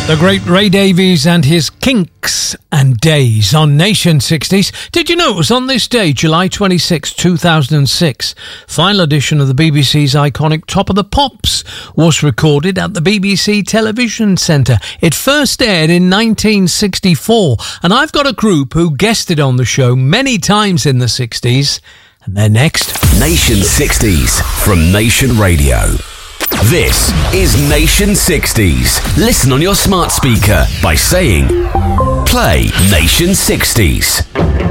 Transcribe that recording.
The great Ray Davies and his Kinks and Days on Nation 60s. Did you know it was on this day, July 26, 2006, final edition of the BBC's iconic Top of the Pops was recorded at the BBC Television Centre. It first aired in 1964, and I've got a group who guested on the show many times in the 60s, and they're next. Nation 60s from Nation Radio. This is Nation 60s. Listen on your smart speaker by saying, play Nation 60s.